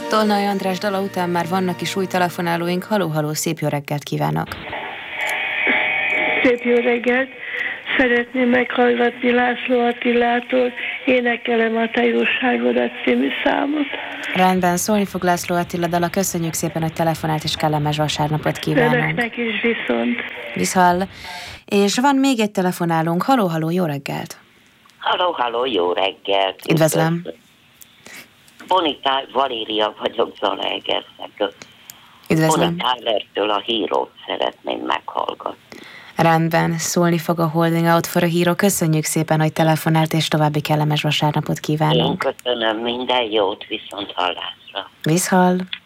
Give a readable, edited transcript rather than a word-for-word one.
Tolnai András dala után már vannak is új telefonálóink. Haló, haló, szép jó reggelt kívánok! Szép jó reggelt! Szeretném meghallgatni László Attilától Énekelem a te jóságodat című számot. Rendben, szólni fog László Attila dala. Köszönjük szépen, hogy telefonált, és kellemes vasárnapot kívánunk. Önöknek is viszont. Viszhall. És van még egy telefonálónk. Haló, haló, jó reggelt! Halló, halló, jó reggelt! Üdvözlöm! Bonnie Valéria vagyok Zalaegerszegről. Üdvözlöm! Bonnie Tylertől a hírót szeretném meghallgatni. Rendben, szólni fog a Holding Out for a Hero. Köszönjük szépen, hogy telefonált, és további kellemes vasárnapot kívánunk. Én köszönöm, minden jót, viszont hallásra. Viszhall!